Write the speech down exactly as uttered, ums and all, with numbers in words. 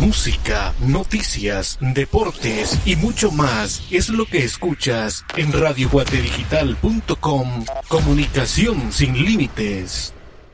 música, noticias, deportes y mucho más es lo que escuchas en radio guate digital punto com. Comunicación sin límites.